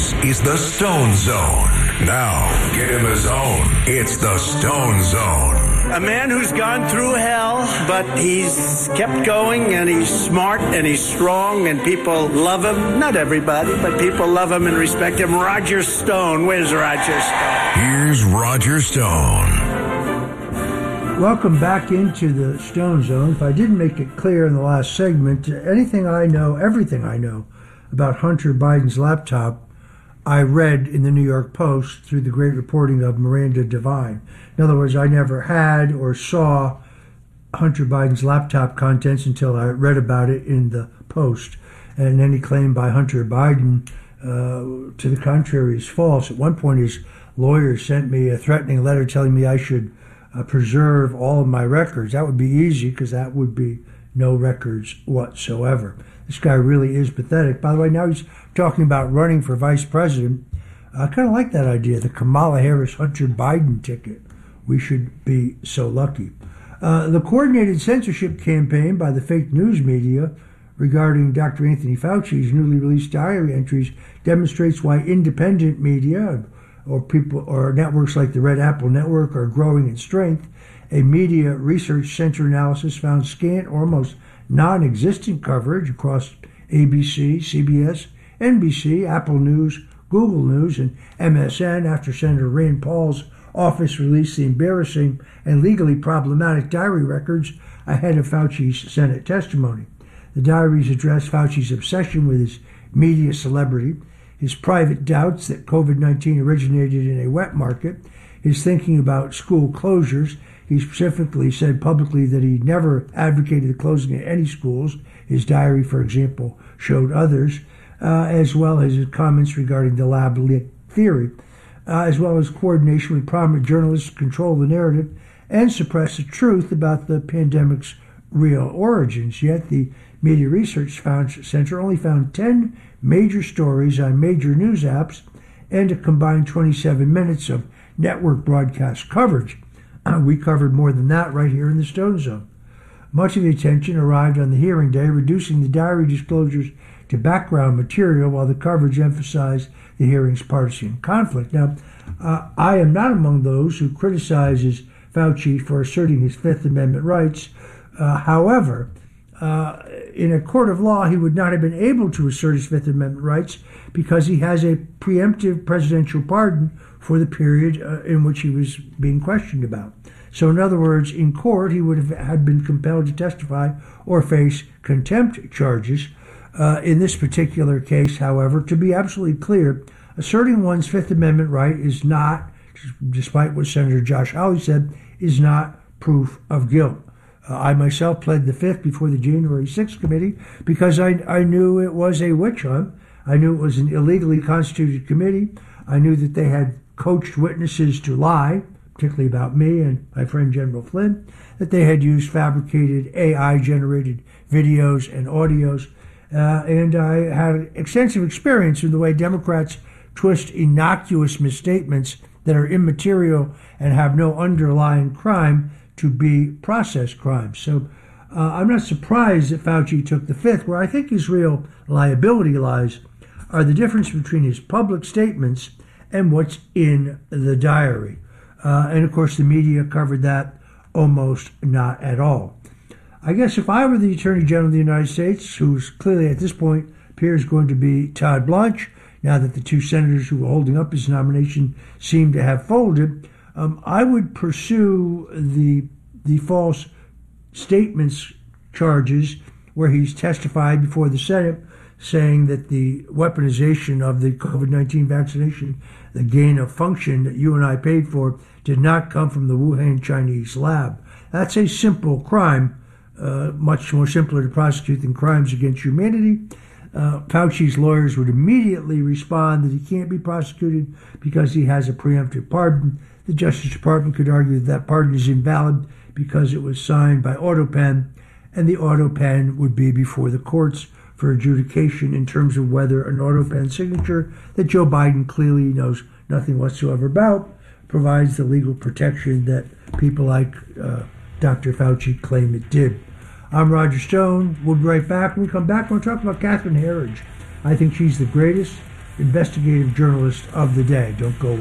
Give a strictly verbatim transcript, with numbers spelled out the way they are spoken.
This is the Stone Zone. Now, get in the zone. It's the Stone Zone. A man who's gone through hell, but he's kept going, and he's smart, and he's strong, and people love him. Not everybody, but people love him and respect him. Roger Stone. Where's Roger Stone? Here's Roger Stone. Welcome back into the Stone Zone. If I didn't make it clear in the last segment, anything I know, everything I know about Hunter Biden's laptop, I read in the New York Post through the great reporting of Miranda Devine. In other words, I never had or saw Hunter Biden's laptop contents until I read about it in the Post. And any claim by Hunter Biden uh, to the contrary is false. At one point, his lawyer sent me a threatening letter telling me I should uh, preserve all of my records. That would be easy because that would be no records whatsoever. This guy really is pathetic. By the way, now he's talking about running for vice president. I kind of like that idea, the Kamala Harris-Hunter Biden ticket. We should be so lucky. Uh, the coordinated censorship campaign by the fake news media regarding Doctor Anthony Fauci's newly released diary entries demonstrates why independent media or people or networks like the Red Apple Network are growing in strength. A media research center analysis found scant or almost non-existent coverage across A B C, C B S, N B C, Apple News, Google News, and M S N after Senator Rand Paul's office released the embarrassing and legally problematic diary records ahead of Fauci's Senate testimony. The diaries address Fauci's obsession with his media celebrity, his private doubts that COVID nineteen originated in a wet market, his thinking about school closures. He specifically said publicly that he never advocated the closing of any schools. His diary, for example, showed others, uh, as well as his comments regarding the lab leak theory, uh, as well as coordination with prominent journalists to control the narrative and suppress the truth about the pandemic's real origins. Yet the Media Research Center only found ten major stories on major news apps and a combined twenty-seven minutes of network broadcast coverage. We covered more than that right here in the Stone Zone. Much of the attention arrived on the hearing day, reducing the diary disclosures to background material while the coverage emphasized the hearing's partisan conflict. Now, uh, I am not among those who criticizes Fauci for asserting his Fifth Amendment rights. Uh, however, uh, in a court of law, he would not have been able to assert his Fifth Amendment rights because he has a preemptive presidential pardon for the period uh, in which he was being questioned about. So in other words, in court, he would have had been compelled to testify or face contempt charges. Uh, in this particular case, however, to be absolutely clear, asserting one's Fifth Amendment right is not, despite what Senator Josh Hawley said, is not proof of guilt. Uh, I myself pled the Fifth before the January sixth committee because I, I knew it was a witch hunt. I knew it was an illegally constituted committee. I knew that they had coached witnesses to lie, particularly about me and my friend General Flynn, that they had used fabricated A I-generated videos and audios, uh, and I had extensive experience in the way Democrats twist innocuous misstatements that are immaterial and have no underlying crime to be process crimes. So uh, I'm not surprised that Fauci took the Fifth. Where I think his real liability lies are the difference between his public statements and what's in the diary. Uh, and of course, the media covered that almost not at all. I guess if I were the Attorney General of the United States, who's clearly at this point appears going to be Todd Blanche, now that the two senators who were holding up his nomination seem to have folded, um, I would pursue the the false statements charges where he's testified before the Senate saying that the weaponization of the COVID nineteen vaccination, the gain of function that you and I paid for, did not come from the Wuhan Chinese lab. That's a simple crime, uh, much more simpler to prosecute than crimes against humanity. Uh, Fauci's lawyers would immediately respond that he can't be prosecuted because he has a preemptive pardon. The Justice Department could argue that that pardon is invalid because it was signed by AutoPen, and the AutoPen would be before the courts for adjudication in terms of whether an AutoPen signature that Joe Biden clearly knows nothing whatsoever about provides the legal protection that people like uh, Doctor Fauci claim it did. I'm Roger Stone. We'll be right back. When we come back, we'll talk about Catherine Herridge. I think she's the greatest investigative journalist of the day. Don't go